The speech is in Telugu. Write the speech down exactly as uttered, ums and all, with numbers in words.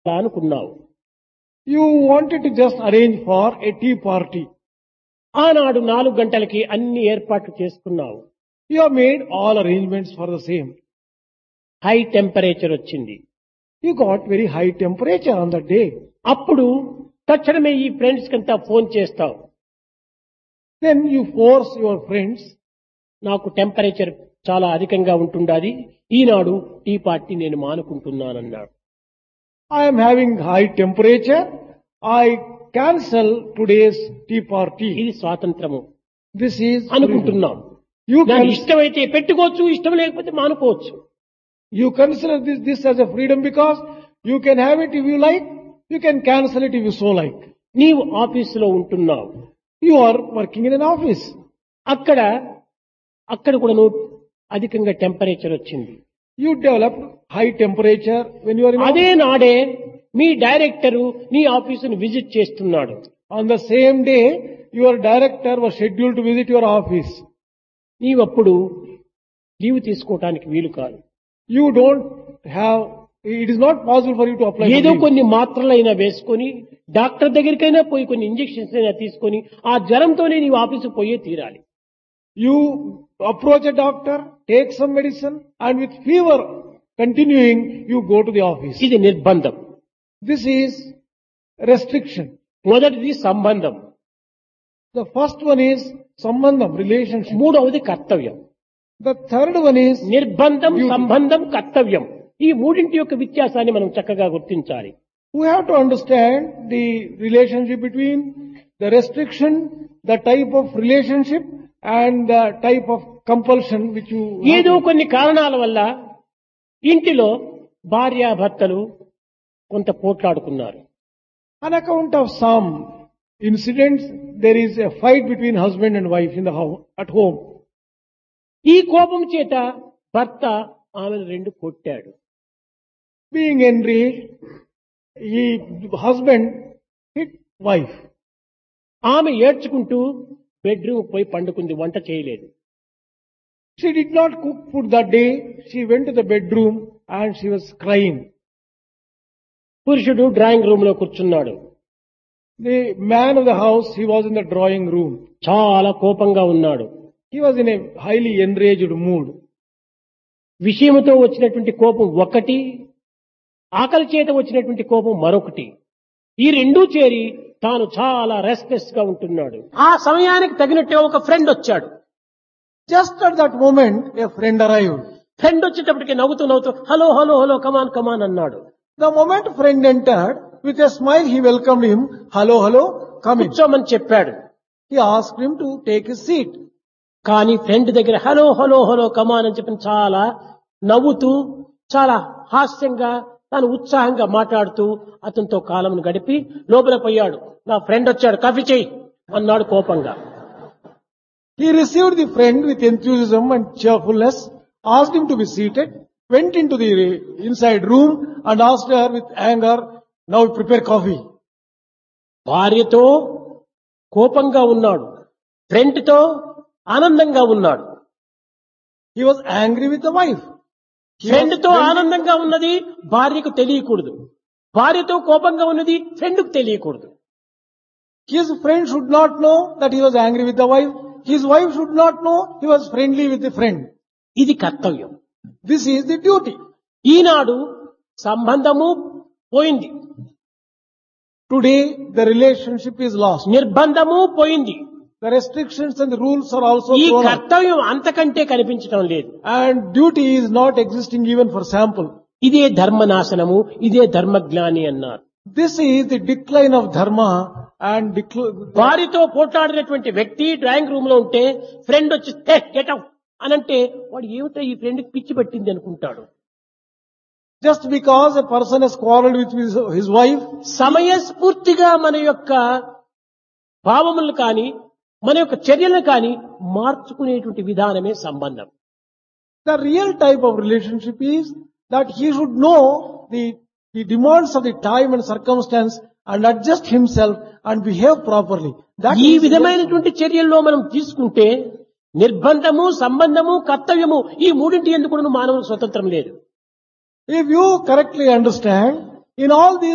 అనుకున్నావు. You wanted to just arrange for a tea party. ఆనాడు నాలుగు గంటలకి అన్ని ఏర్పాట్లు చేసుకున్నావు. You have made all arrangements for the same. High temperature వచ్చింది. You got very high temperature on that day. అప్పుడు తక్షణమే ఈ ఫ్రెండ్స్ కంతా ఫోన్ చేస్తావు. Then you force your friends. నాకు టెంపరేచర్ చాలా అధికంగా ఉంటుండాది, ఈనాడు టీ పార్టీ నేను మానుకుంటున్నానన్నాడు. I am having high temperature. I cancel today's tea party. ఇది స్వాతంత్రము This is అనుకుంటున్నాం. You నాకు can ఇష్టమైతే పెట్టుకోవచ్చు, ఇష్టం లేకపోతే మానుకోవచ్చు. you consider this this as a freedom because you can have it if you like. You can cancel it if you so like. నీవు ఆఫీసులో ఉంటున్నావు. You are working in an office. అక్కడ అక్కడ కూడా నువ్వు అధికంగా టెంపరేచర్ వచ్చింది. You develop high temperature when you are in అదే office. నాడే మీ డైరెక్టరు నీ ఆఫీసును విజిట్ చేస్తున్నాడు. On the same day, your director was scheduled to visit your office. నీవప్పుడు leave తీసుకోవటానికి వీలు కాదు. You don't have, it is not possible for you to apply for ఏదో leave. కొన్ని మాత్రలైనా వేసుకొని డాక్టర్ దగ్గరికైనా పోయి కొన్ని ఇంజెక్షన్స్ అయినా తీసుకొని ఆ జ్వరంతోనే నీవు ఆఫీసుకు పోయే తీరాలి. You approach a doctor, take some medicine, and with fever continuing, you go to the office. ఇది నిర్బంధం. This is restriction. మొదటిది సంబంధం, The first one is sambandham, relationship. మూడవది కర్తవ్యం. The third one is నిర్బంధం, Duty. సంబంధం, కర్తవ్యం. ఈ మూడింటి యొక్క వ్యత్యాసాన్ని మనం చక్కగా గుర్తించాలి. we have to understand the relationship between the restriction, the type of relationship, and the type of compulsion which you have ఏదో to- కొన్ని కారణాల వల్ల ఇంటిలో భార్యాభర్తలు కొంత పోట్లాడుకున్నారు. On account of some incidents, there is a fight between husband and wife in the house, at home. ఈ కోపం చేత భర్త ఆమెను రెండు కొట్టాడు. Being enraged, he, husband hit wife. ఆమె ఏడ్చుకుంటూ బెడ్రూమ్ పోయి పండుకుంది, వంట చేయలేదు. She did not cook food that day. She went to the bedroom and she was crying. పురుషుడు డ్రాయింగ్ రూమ్ లో కూర్చున్నాడు. The man of the house, he was in the drawing room. చాలా కోపంగా ఉన్నాడు. He was in a highly enraged mood. విషయముతో వచ్చినటువంటి కోపం ఒకటి, ఆకలి చేత వచ్చినటువంటి కోపం మరొకటి. ఈ రెండూ చేరి తాను చాలా రెస్ట్లెస్ గా ఉంటున్నాడు. ఆ సమయానికి తగినట్టే ఒక ఫ్రెండ్ వచ్చాడు. Just at that moment, a friend arrived. Friend వచ్చేటప్పటికి నవ్వుతూ నవ్వుతూ హలో హలో హలో కమాన్ కమాన్ అన్నాడు. The moment friend entered, with a smile he welcomed him. Hello, hello, come in. కూర్చోమని చెప్పాడు. He asked him to take his seat. కానీ ఫ్రెండ్ దగ్గర హలో హలో హలో కమాన్ అని చెప్పి చాలా నవ్వుతూ చాలా హాస్యంగా తాను ఉత్సాహంగా మాట్లాడుతూ అతనితో కాలంను గడిపి లోపల పోయాడు. నా ఫ్రెండ్ వచ్చాడు, కాఫీ చేయి అన్నాడు కోపంగా. He received the friend with enthusiasm and cheerfulness, asked him to be seated, went into the inside room and asked her with anger, now prepare coffee. భార్యతో కోపంగా ఉన్నాడు, ఫ్రెండ్ తో ఆనందంగా ఉన్నాడు. He was angry with the wife. He friend was తో friendly- ఆనందంగా ఉన్నది భార్యకు తెలియకూడదు, భార్యతో కోపంగా ఉన్నది ఫ్రెండ్కు తెలియకూడదు. His friend should not know that he was angry with the wife. His wife should not know he was friendly with the friend. ఇది కర్తవ్యం. This is the duty. ఈనాడు సంబంధము పోయింది, Today, the relationship is lost. నిర్బంధము పోయింది. The restrictions and the rules are also ఈ thrown out. కర్తవ్యం అంతకంటే కనిపించడం లేదు. And duty is not existing even for sample. ఇదే ధర్మనాశనము, ఇదే ధర్మజ్ఞాని అన్నారు. This is the decline of dharma and decl- భార్యతో పోట్లాడినటువంటి వ్యక్తి డ్రాయింగ్ రూమ్ లో ఉంటే ఫ్రెండ్ వచ్చి గెట్ అవుట్ అనంటే వాడు ఏమిటో ఈ ఫ్రెండ్ పిచ్చి పట్టింది అనుకుంటాడు. just because a person has quarreled with his, his wife, సమయస్ఫూర్తిగా మన యొక్క భావములు కానీ మన యొక్క చర్యలను కానీ మార్చుకునేటువంటి విధానమే సంబంధం. the real type of relationship is that he should know the, the demands of the time and circumstance and adjust himself and behave properly. That ఈ is విధమైనటువంటి చర్యల్లో మనం తీసుకుంటే నిర్బంధము, సంబంధము, కర్తవ్యము ఈ మూడింటి ఎందుకు మానవులకు స్వతంత్రం లేదు. if you correctly understand, in all these